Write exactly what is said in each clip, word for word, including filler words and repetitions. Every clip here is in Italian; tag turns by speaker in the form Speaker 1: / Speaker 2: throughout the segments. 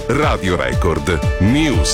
Speaker 1: Radio Record News.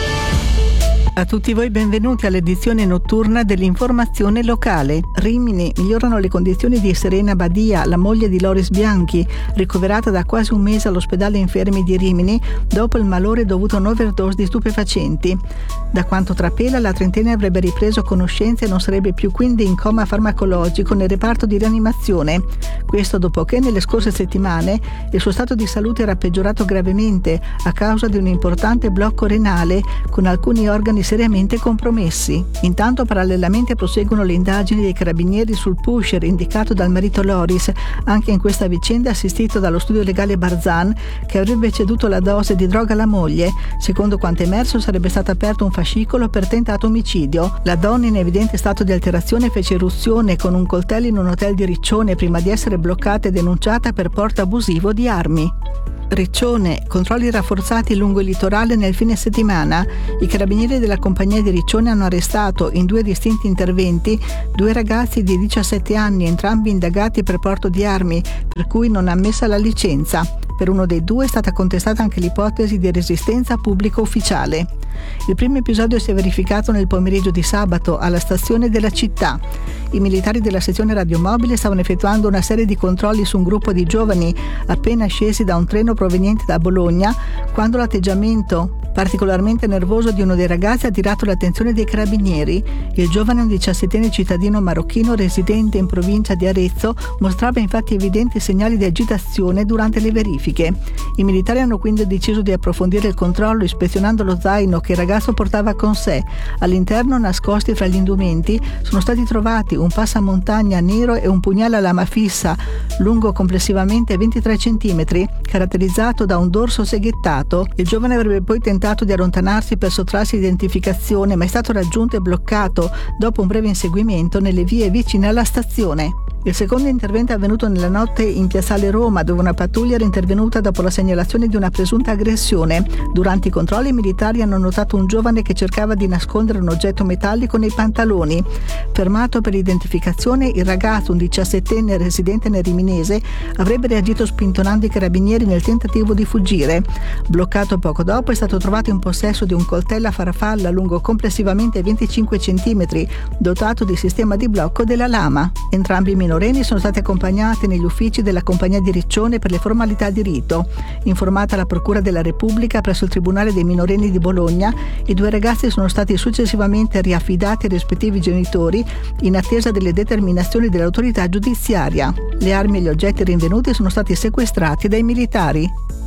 Speaker 2: A tutti voi benvenuti all'edizione notturna dell'informazione locale. Rimini, migliorano le condizioni di Serena Badia, la moglie di Loris Bianchi, ricoverata da quasi un mese all'ospedale infermi di Rimini dopo il malore dovuto a un'overdose di stupefacenti. Da quanto trapela, la trentenne avrebbe ripreso conoscenza e non sarebbe più quindi in coma farmacologico nel reparto di rianimazione. Questo dopo che nelle scorse settimane il suo stato di salute era peggiorato gravemente a causa di un importante blocco renale con alcuni organi seriamente compromessi. Intanto parallelamente proseguono le indagini dei carabinieri sul pusher indicato dal marito Loris, anche in questa vicenda assistito dallo studio legale Barzan, che avrebbe ceduto la dose di droga alla moglie. Secondo quanto emerso sarebbe stato aperto un fascicolo per tentato omicidio. La donna in evidente stato di alterazione fece irruzione con un coltello in un hotel di Riccione prima di essere bloccata e denunciata per porto abusivo di armi. Riccione, controlli rafforzati lungo il litorale nel fine settimana. I carabinieri della compagnia di Riccione hanno arrestato in due distinti interventi due ragazzi di diciassette anni, entrambi indagati per porto di armi, per cui non ammessa la licenza. Per uno dei due è stata contestata anche l'ipotesi di resistenza pubblico ufficiale. Il primo episodio si è verificato nel pomeriggio di sabato alla stazione della città. I militari della sezione radiomobile stavano effettuando una serie di controlli su un gruppo di giovani appena scesi da un treno proveniente da Bologna, quando l'atteggiamento particolarmente nervoso di uno dei ragazzi ha attirato l'attenzione dei carabinieri. Il giovane, un diciassettenne cittadino marocchino residente in provincia di Arezzo, mostrava infatti evidenti segnali di agitazione durante le verifiche. I militari hanno quindi deciso di approfondire il controllo ispezionando lo zaino che il ragazzo portava con sé. All'interno, nascosti fra gli indumenti, sono stati trovati un passamontagna nero e un pugnale a lama fissa, lungo complessivamente ventitré centimetri, caratterizzato da un dorso seghettato. Il giovane avrebbe poi tentato di allontanarsi per sottrarsi all'identificazione, ma è stato raggiunto e bloccato dopo un breve inseguimento nelle vie vicine alla stazione. Il secondo intervento è avvenuto nella notte in piazzale Roma, dove una pattuglia era intervenuta dopo la segnalazione di una presunta aggressione. Durante i controlli, i militari hanno notato un giovane che cercava di nascondere un oggetto metallico nei pantaloni. Fermato per l'identificazione, il ragazzo, un diciassettenne residente nel Riminese, avrebbe reagito spintonando i carabinieri nel tentativo di fuggire. Bloccato poco dopo, è stato trovato in possesso di un coltello a farfalla lungo complessivamente venticinque centimetri, dotato di sistema di blocco della lama. Entrambi i minorenni sono stati accompagnati negli uffici della compagnia di Riccione per le formalità di rito. Informata la Procura della Repubblica presso il Tribunale dei minorenni di Bologna, i due ragazzi sono stati successivamente riaffidati ai rispettivi genitori in attesa delle determinazioni dell'autorità giudiziaria. Le armi e gli oggetti rinvenuti sono stati sequestrati dai militari.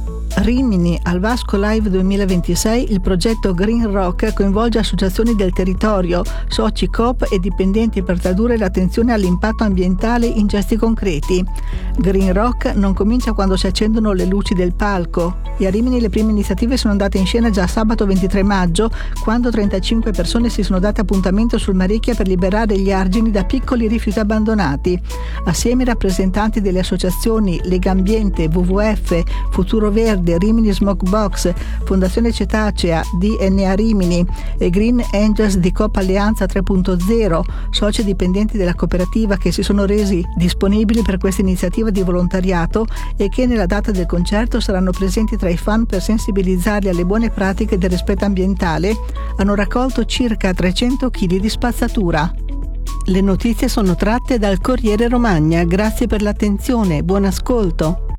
Speaker 2: Rimini, al Vasco Live duemilaventisei, il progetto Green Rock coinvolge associazioni del territorio, soci Coop e dipendenti per tradurre l'attenzione all'impatto ambientale in gesti concreti. Green Rock non comincia quando si accendono le luci del palco, e a Rimini le prime iniziative sono andate in scena già sabato ventitré maggio, quando trentacinque persone si sono date appuntamento sul Marecchia per liberare gli argini da piccoli rifiuti abbandonati. Assieme ai rappresentanti delle associazioni Lega Ambiente, W W F, Futuro Verde, Rimini Smoke Box, Fondazione Cetacea, D N A Rimini e Green Angels di Coop Alleanza tre punto zero, soci dipendenti della cooperativa che si sono resi disponibili per questa iniziativa di volontariato e che nella data del concerto saranno presenti tra i fan per sensibilizzarli alle buone pratiche del rispetto ambientale, hanno raccolto circa trecento chili di spazzatura. Le notizie sono tratte dal Corriere Romagna. Grazie per l'attenzione, buon ascolto.